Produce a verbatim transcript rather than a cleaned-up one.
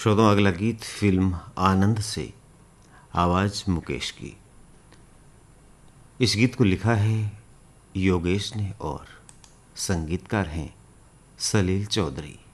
श्रोताओं, अगला गीत फिल्म आनंद से, आवाज़ मुकेश की। इस गीत को लिखा है योगेश ने और संगीतकार हैं सलील चौधरी।